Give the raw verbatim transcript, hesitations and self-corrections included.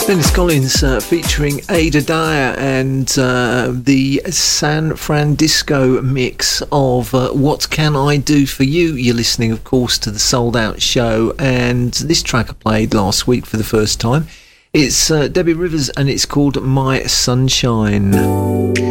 Dennis Collins uh, featuring Ada Dyer and uh, the San Francisco mix of uh, What Can I Do For You? You're listening, of course, to the Sold Out Show, and this track I played last week for the first time. It's uh, Debbie Rivers and it's called My Sunshine.